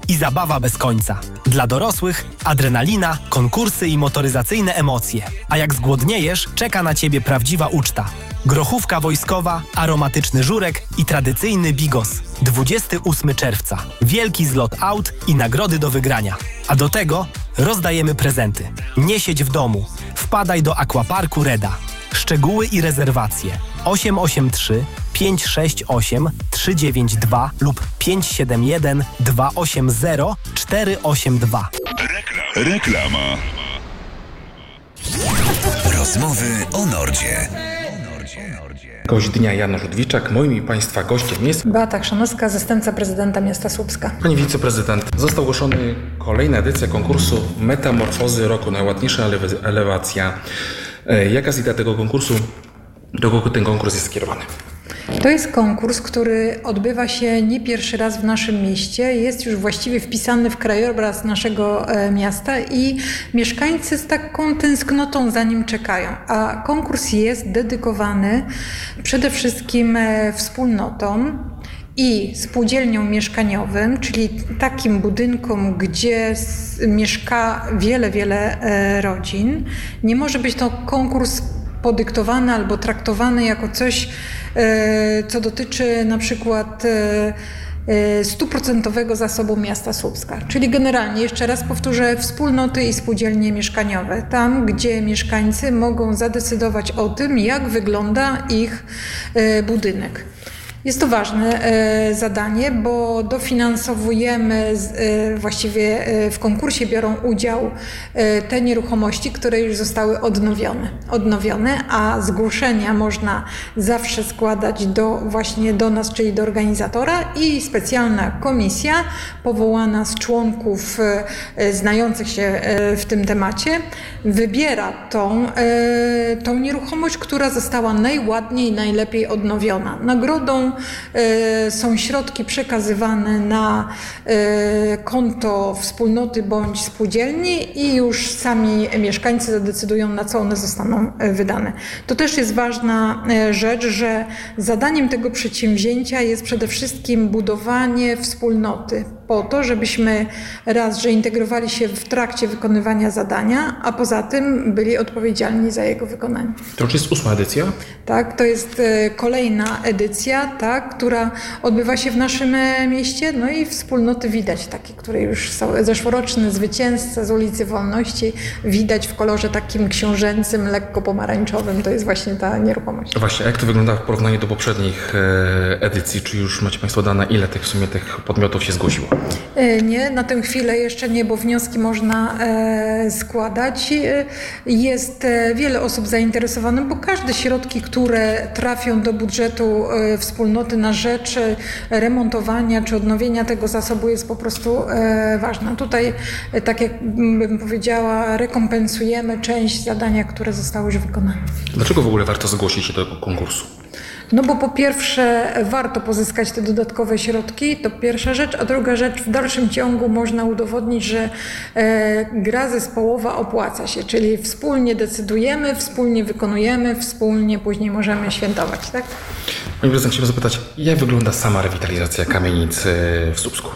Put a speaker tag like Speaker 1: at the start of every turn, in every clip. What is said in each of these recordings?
Speaker 1: i zabawa bez końca. Dla dorosłych adrenalina, konkursy i motoryzacyjne emocje. A jak zgłodniejesz, czeka na Ciebie prawdziwa uczta. Grochówka wojskowa, aromatyczny żurek i tradycyjny bigos. 28 czerwca. Wielki zlot aut i nagrody do wygrania. A do tego rozdajemy prezenty. Nie siedź w domu. Wpadaj do Aquaparku Reda. Szczegóły i rezerwacje 883 568 392 lub 571 280 482.
Speaker 2: Reklama. Rozmowy o Nordzie.
Speaker 3: Gość dnia Janusz Ludwiczak. Moim i Państwa gościem jest
Speaker 4: Beata Chrzanowska, zastępca prezydenta miasta Słupska.
Speaker 3: Pani wiceprezydent. Został ogłoszony kolejna edycja konkursu Metamorfozy Roku. Najładniejsza elewacja. Jaka jest idea tego konkursu? Do kogo ten konkurs jest skierowany?
Speaker 4: To jest konkurs, który odbywa się nie pierwszy raz w naszym mieście. Jest już właściwie wpisany w krajobraz naszego miasta i mieszkańcy z taką tęsknotą za nim czekają. A konkurs jest dedykowany przede wszystkim wspólnotom i spółdzielniom mieszkaniowym, czyli takim budynkom, gdzie mieszka wiele rodzin. Nie może być to konkurs podyktowany albo traktowany jako coś, co dotyczy na przykład 100% zasobu miasta Słupska. Czyli generalnie, jeszcze raz powtórzę, wspólnoty i spółdzielnie mieszkaniowe. Tam, gdzie mieszkańcy mogą zadecydować o tym, jak wygląda ich budynek. Jest to ważne zadanie, bo dofinansowujemy, właściwie w konkursie biorą udział te nieruchomości, które już zostały odnowione, a zgłoszenia można zawsze składać właśnie do nas, czyli do organizatora, i specjalna komisja powołana z członków znających się w tym temacie wybiera tą nieruchomość, która została najładniej, najlepiej odnowiona. Nagrodą są środki przekazywane na konto wspólnoty bądź spółdzielni i już sami mieszkańcy zadecydują, na co one zostaną wydane. To też jest ważna rzecz, że zadaniem tego przedsięwzięcia jest przede wszystkim budowanie wspólnoty po to, żebyśmy że integrowali się w trakcie wykonywania zadania, a poza tym byli odpowiedzialni za jego wykonanie.
Speaker 3: To już jest 8. edycja?
Speaker 4: Tak, to jest kolejna edycja, tak, która odbywa się w naszym mieście, no i wspólnoty widać takie, które już są. Zeszłoroczny zwycięzca z ulicy Wolności widać w kolorze takim książęcym, lekko pomarańczowym, to jest właśnie ta nieruchomość.
Speaker 3: Właśnie, a jak to wygląda w porównaniu do poprzednich edycji? Czy już macie Państwo dane, ile w sumie tych podmiotów się zgłosiło?
Speaker 4: Nie, na tę chwilę jeszcze nie, bo wnioski można składać. Jest wiele osób zainteresowanych, bo każde środki, które trafią do budżetu wspólnoty na rzecz remontowania czy odnowienia tego zasobu, jest po prostu ważna. Tutaj, tak jak bym powiedziała, rekompensujemy część zadania, które zostały już wykonane.
Speaker 3: Dlaczego w ogóle warto zgłosić się do tego konkursu?
Speaker 4: No bo po pierwsze warto pozyskać te dodatkowe środki, to pierwsza rzecz, a druga rzecz, w dalszym ciągu można udowodnić, że gra zespołowa opłaca się, czyli wspólnie decydujemy, wspólnie wykonujemy, wspólnie później możemy świętować, tak?
Speaker 3: Pani prezydent, chciałbym zapytać, jak wygląda sama rewitalizacja kamienic w Słupsku?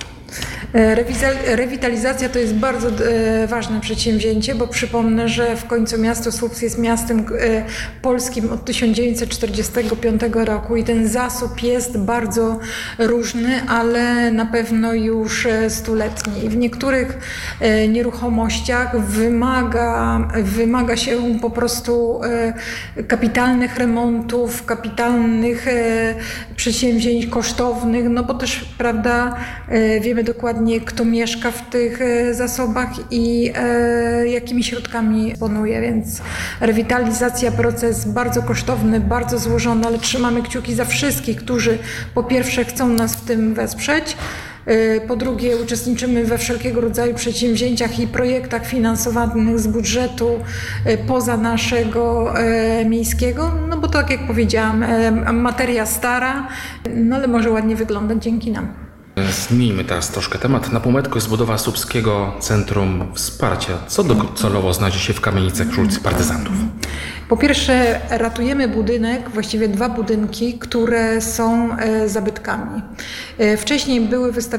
Speaker 4: Rewitalizacja to jest bardzo ważne przedsięwzięcie, bo przypomnę, że w końcu miasto Słupsk jest miastem polskim od 1945 roku i ten zasób jest bardzo różny, ale na pewno już stuletni. I w niektórych nieruchomościach wymaga się po prostu kapitalnych remontów, kapitalnych przedsięwzięć kosztownych, no bo też, prawda, wiemy dokładnie, kto mieszka w tych zasobach i jakimi środkami dysponuje, więc rewitalizacja, proces bardzo kosztowny, bardzo złożony, ale trzymamy kciuki za wszystkich, którzy po pierwsze chcą nas w tym wesprzeć, po drugie uczestniczymy we wszelkiego rodzaju przedsięwzięciach i projektach finansowanych z budżetu poza naszego miejskiego, no bo tak jak powiedziałam, materia stara, no ale może ładnie wyglądać dzięki nam.
Speaker 3: Zmieńmy teraz troszkę temat. Na półmetku jest budowa Słupskiego Centrum Wsparcia. Co docelowo znajdzie się w kamienicach przy ulicy Partyzantów?
Speaker 4: Po pierwsze, ratujemy budynek, właściwie 2 budynki, które są zabytkami. Wcześniej były wystawione